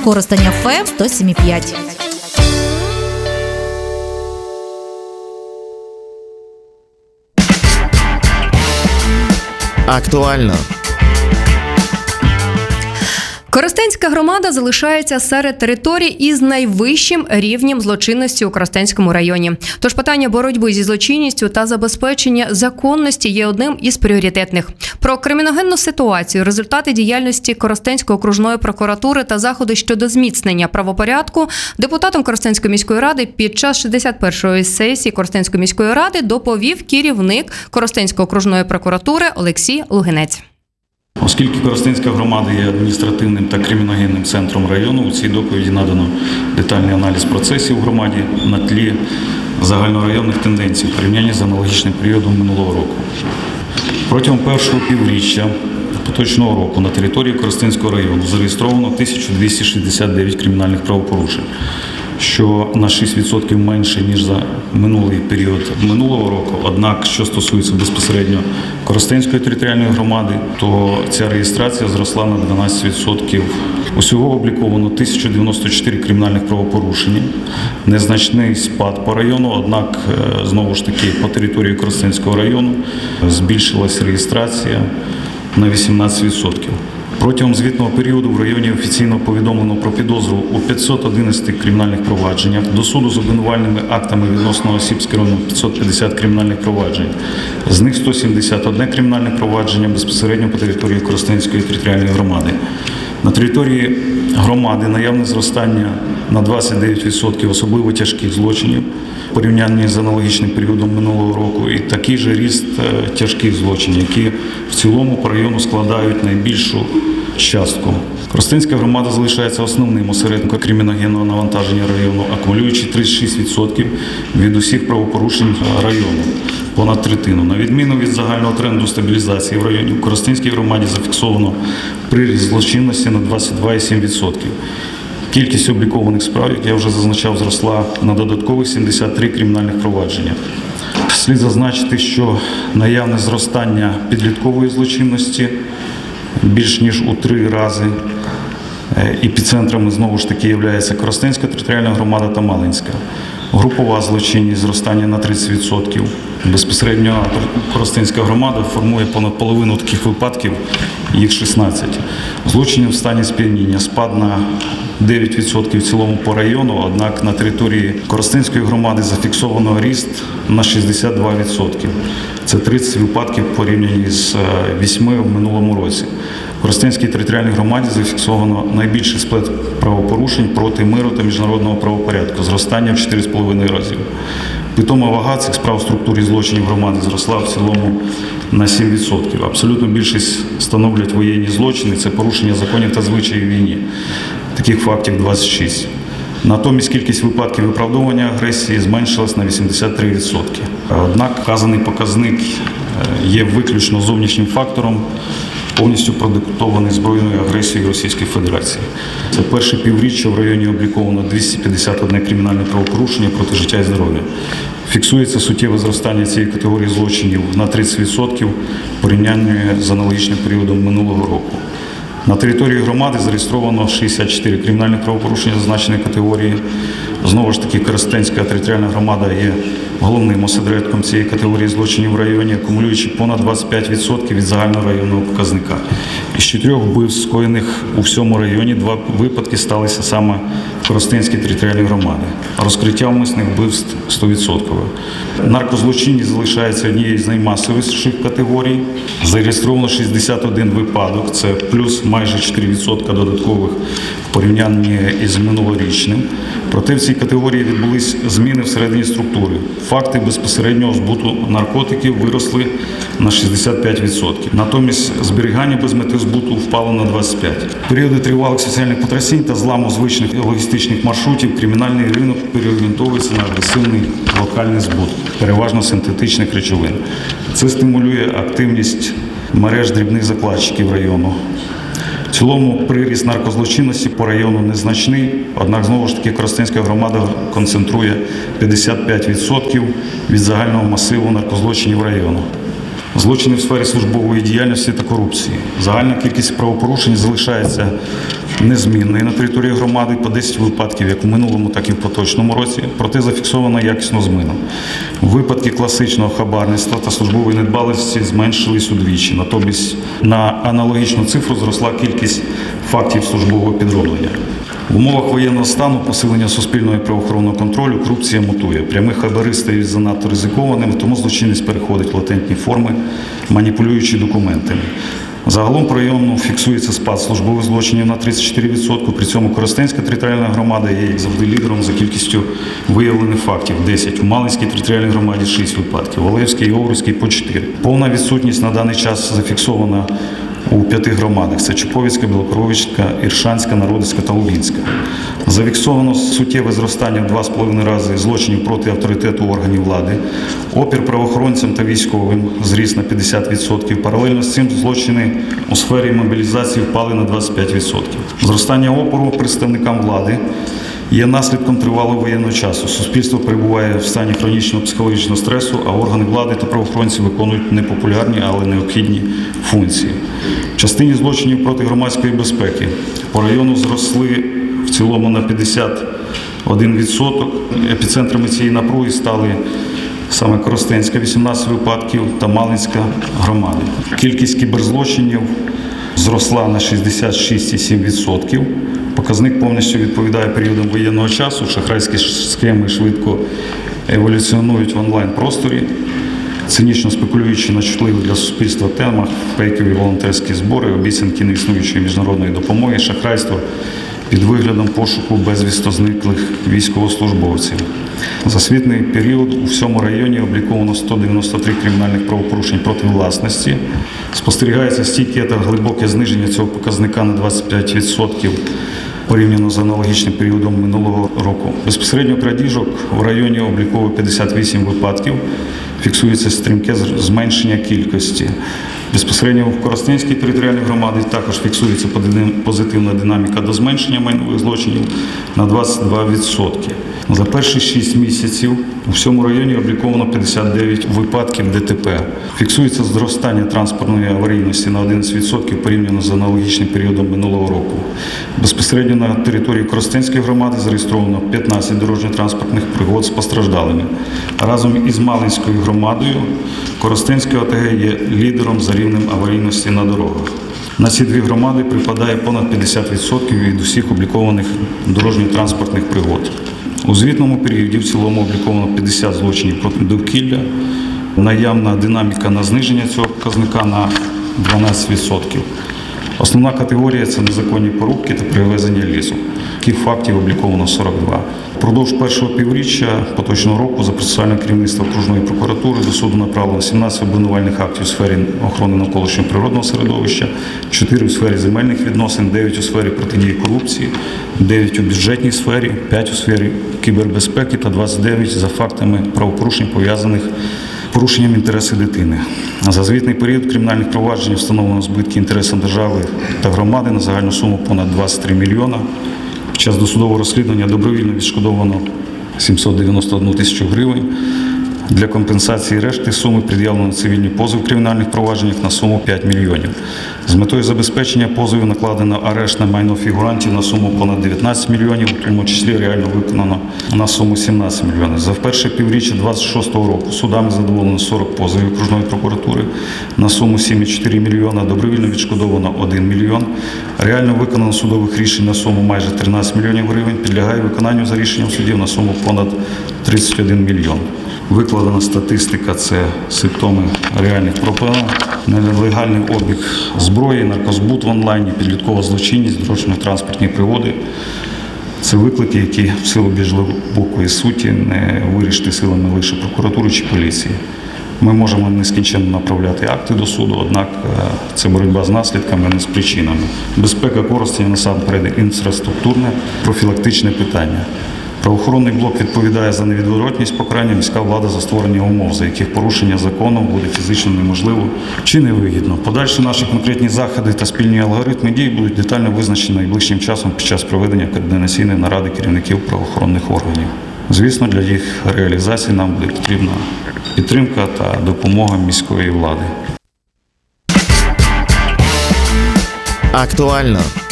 Коростень ФМ 107,5. Актуально. Коростенська громада залишається серед територій із найвищим рівнем злочинності у Коростенському районі. Тож питання боротьби зі злочинністю та забезпечення законності є одним із пріоритетних. Про криміногенну ситуацію, результати діяльності Коростенської окружної прокуратури та заходи щодо зміцнення правопорядку депутатом Коростенської міської ради під час 61-ї сесії Коростенської міської ради доповів керівник Коростенської окружної прокуратури Олексій Лугинець. Оскільки Коростенська громада є адміністративним та криміногенним центром району, у цій доповіді надано детальний аналіз процесів у громаді на тлі загальнорайонних тенденцій в порівнянні з аналогічним періодом минулого року. Протягом першого півріччя поточного року на території Коростенського району зареєстровано 1269 кримінальних правопорушень, що на 6% менше, ніж за минулий період минулого року. Однак, що стосується безпосередньо Коростенської територіальної громади, то ця реєстрація зросла на 12%. Усього обліковано 1094 кримінальних правопорушення, незначний спад по району, однак, знову ж таки, по території Коростенського району збільшилась реєстрація на 18%. Протягом звітного періоду в районі офіційно повідомлено про підозру у 511 кримінальних провадженнях, до суду з обвинувальними актами відносно осіб скеровано 550 кримінальних проваджень. З них 171 кримінальне провадження безпосередньо по території Коростенської територіальної громади. На території громади наявне зростання на 29% особливо тяжких злочинів в порівнянні з аналогічним періодом минулого року, і такий же ріст тяжких злочинів, які в цілому по району складають найбільшу частку. Коростенська громада залишається основним осередком криміногенного навантаження району, акумулюючи 36% від усіх правопорушень району, понад третину. На відміну від загального тренду стабілізації в районі, в Коростенській громаді зафіксовано приріст злочинності на 22,7%. Кількість облікованих справ, як я вже зазначав, зросла на додаткових 73 кримінальних провадження. Слід зазначити, що наявне зростання підліткової злочинності більш ніж у 3 рази. Епіцентрами, знову ж таки, є Коростенська територіальна громада та Малинська. Групова злочинність зростання на 30%. Безпосередньо Коростенська громада формує понад половину таких випадків, їх 16. Злочинів в стані сп'яніння спад на 9% в цілому по району, однак на території Коростенської громади зафіксовано ріст на 62%. Це 30 випадків порівняно з 8 в минулому році. В Коростенській територіальній громаді зафіксовано найбільший сплет правопорушень проти миру та міжнародного правопорядку, зростання в 4,5 разів. Питома вага цих справ в структурі злочинів громади зросла в цілому на 7%. Абсолютно більшість становлять воєнні злочини, це порушення законів та звичаїв війни. Таких фактів 26. Натомість кількість випадків виправдовування агресії зменшилась на 83%. Однак вказаний показник є виключно зовнішнім фактором, повністю продиктований збройною агресією Російської Федерації. Це перше півріччя в районі обліковано 251 кримінальне правопорушення проти життя і здоров'я. Фіксується суттєве зростання цієї категорії злочинів на 30% в порівнянні з аналогічним періодом минулого року. На території громади зареєстровано 64 кримінальних правопорушення зазначеної категорії. Знову ж таки, Коростенська територіальна громада є головним осередком цієї категорії злочинів в районі, акумулюючи понад 25% від загального районного показника. Із 4 вбивств, скоєних у всьому районі, 2 випадки сталися саме в Коростенській територіальній громаді. Розкриття умисних вбивств 100%. Наркозлочинність залишається однією з наймасовіших категорій. Зареєстровано 61 випадок, це плюс майже 4% додаткових в порівнянні із минулорічним. Проте в цій категорії відбулись зміни всередині структури. Факти безпосереднього збуту наркотиків виросли на 65%. Натомість зберігання без мети збуту впало на 25%. В періоди тривалих соціальних потрясінь та зламу звичних логістичних маршрутів кримінальний ринок переорієнтовується на агресивний локальний збут, переважно синтетичних речовин. Це стимулює активність мереж дрібних закладчиків району. В цілому приріст наркозлочинності по району незначний, однак, знову ж таки, Коростенська громада концентрує 55% від загального масиву наркозлочинів району. Злочини в сфері службової діяльності та корупції. Загальна кількість правопорушень залишається незмінний на території громади по 10 випадків як у минулому, так і в поточному році, проте зафіксовано якісну зміну. Випадки класичного хабарництва та службової недбалості зменшились удвічі, натомість на аналогічну цифру зросла кількість фактів службового підроблення. В умовах воєнного стану посилення суспільного і правоохоронного контролю корупція мутує. Прямих хабари стають занадто ризикованими, тому злочинність переходить в латентні форми, маніпулюючи документами. Загалом по району фіксується спад службових злочинів на 34%, при цьому Коростенська територіальна громада є, як завжди, лідером за кількістю виявлених фактів – 10, у Малинській територіальній громаді – 6 випадків, в Олевській і Овруцькій – по 4. Повна відсутність на даний час зафіксована у 5 громадах – це Чуповицька, Білокоровицька, Іршанська, Народицька та Лубінська. Зафіксовано суттєве зростання в 2,5 рази злочинів проти авторитету органів влади. Опір правоохоронцям та військовим зріс на 50%. Паралельно з цим злочини у сфері мобілізації впали на 25%. Зростання опору представникам влади є наслідком тривалого воєнного часу. Суспільство перебуває в стані хронічного психологічного стресу, а органи влади та правоохоронці виконують непопулярні, але необхідні функції. В частині злочинів проти громадської безпеки по району зросли в цілому на 51%. Епіцентрами цієї напруги стали саме Коростенська – 18 випадків та Малинська громади. Кількість кіберзлочинів зросла на 66,7%. Показник повністю відповідає періодам воєнного часу. Шахрайські схеми швидко еволюціонують в онлайн-просторі, цинічно спекулюючи на чутливих для суспільства темах, фейкові волонтерські збори, обіцянки неіснуючої міжнародної допомоги, шахрайство під виглядом пошуку безвісто зниклих військовослужбовців. За звітний період у всьому районі обліковано 193 кримінальних правопорушень проти власності. Спостерігається стійке та глибоке зниження цього показника на 25% порівняно з аналогічним періодом минулого року. Безпосередньо крадіжок в районі обліковано 58 випадків. Фіксується стрімке зменшення кількості. Безпосередньо в Коростенській територіальній громаді також фіксується позитивна динаміка до зменшення майнових злочинів на 22%. За перші 6 місяців у всьому районі обліковано 59 випадків ДТП. Фіксується зростання транспортної аварійності на 11% порівняно з аналогічним періодом минулого року. Безпосередньо на території Коростенської громади зареєстровано 15 дорожньо-транспортних пригод з постраждалими. Разом із Малинською громадою Коростенська ОТГ є лідером за рівнем аварійності на дорогах. На ці дві громади припадає понад 50% від усіх облікованих дорожньо-транспортних пригод. У звітному періоді в цілому обліковано 50 злочинів проти довкілля. Наявна динаміка на зниження цього показника на 12%. Основна категорія – це незаконні порубки та перевезення лісу. Таких фактів обліковано 42. Впродовж першого півріччя поточного року за процесуальне керівництво окружної прокуратури до суду направлено 17 обвинувальних актів у сфері охорони навколишнього природного середовища, 4 у сфері земельних відносин, 9 у сфері протидії корупції, 9 у бюджетній сфері, 5 у сфері кібербезпеки та 29 за фактами правопорушень, пов'язаних з порушенням інтересів дитини. За звітний період кримінальних проваджень встановлено збитки інтересам держави та громади на загальну суму понад 23 мільйона. Під час досудового розслідування добровільно відшкодовано 791 тисячу гривень. Для компенсації решти суми пред'явлено цивільні позови в кримінальних провадженнях на суму 5 мільйонів. З метою забезпечення позовів накладено арешт на майно фігурантів на суму понад 19 мільйонів, у тому числі реально виконано на суму 17 мільйонів. За перше півріччя 2026 року судами задоволено 40 позовів окружної прокуратури на суму 7,4 мільйона, добровільно відшкодовано 1 мільйон. Реально виконано судових рішень на суму майже 13 мільйонів гривень, підлягає виконанню за рішенням судів на суму понад 31 мільйон. Викладена статистика – це симптоми реальних проблем, нелегальний обіг зброї, наркозбут в онлайні, підліткова злочинність, дорожньо-транспортні пригоди. Це виклики, які в силу більш глибокої суті не вирішити силами лише прокуратури чи поліції. Ми можемо нескінченно направляти акти до суду, однак це боротьба з наслідками, а не з причинами. Безпека Коростеня насамперед інфраструктурне, профілактичне питання. Правоохоронний блок відповідає за невідворотність покарання, міська влада за створення умов, за яких порушення закону буде фізично неможливо чи невигідно. Подальші наші конкретні заходи та спільні алгоритми дій будуть детально визначені найближчим часом під час проведення координаційної наради керівників правоохоронних органів. Звісно, для їх реалізації нам буде потрібна підтримка та допомога міської влади. Актуально,